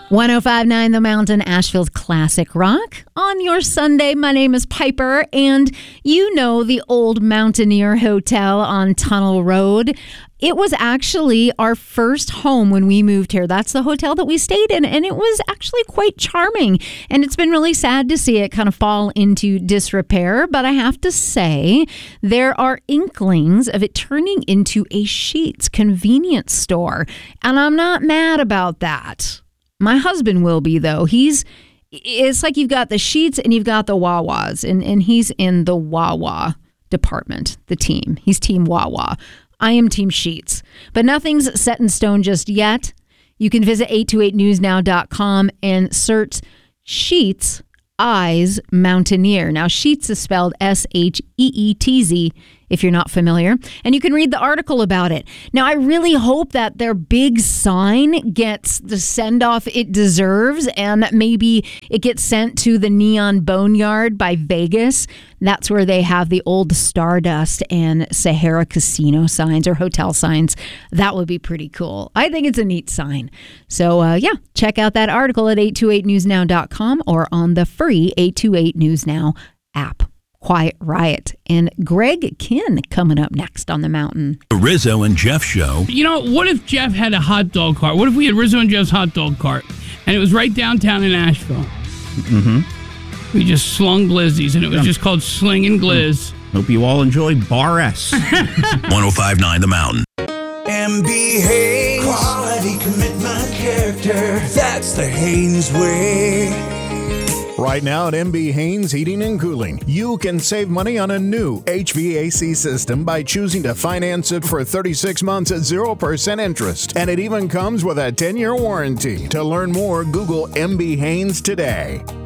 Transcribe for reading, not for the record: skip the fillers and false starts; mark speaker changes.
Speaker 1: 105.9 The Mountain, Asheville's classic rock. On your Sunday, my name is Piper, and you know the old Mountaineer Hotel on Tunnel Road. It was actually our first home when we moved here. That's the hotel that we stayed in, and it was actually quite charming. And it's been really sad to see it kind of fall into disrepair, but I have to say there are inklings of it turning into a Sheetz convenience store, and I'm not mad about that. My husband will be, though. It's like you've got the Sheetz and you've got the Wawas, and he's in the Wawa department, the team. He's Team Wawa. I am Team Sheetz. But nothing's set in stone just yet. You can visit 828newsnow.com and search Sheetz Eyes Mountaineer. Now, Sheetz is spelled S-H-E-E-T-Z if you're not familiar. And you can read the article about it. Now, I really hope that their big sign gets the send-off it deserves and that maybe it gets sent to the Neon Boneyard by Vegas. That's where they have the old Stardust and Sahara Casino signs or hotel signs. That would be pretty cool. I think it's a neat sign. So, check out that article at 828newsnow.com or on the free 828 News Now app. Quiet Riot and Greg Kinn coming up next on The Mountain.
Speaker 2: The Rizzo and Jeff Show.
Speaker 3: You know, what if Jeff had a hot dog cart? What if we had Rizzo and Jeff's hot dog cart and it was right downtown in Asheville? Mm-hmm. We just slung glizzies and it was just called Slinging Gliz.
Speaker 4: Hope you all enjoy Bar S.
Speaker 2: 105.9 The Mountain.
Speaker 5: MB Haynes. Quality, commitment, character. That's the Haynes way.
Speaker 6: Right now at MB Haynes Heating and Cooling, you can save money on a new HVAC system by choosing to finance it for 36 months at 0% interest. And it even comes with a 10-year warranty. To learn more, Google MB Haynes today.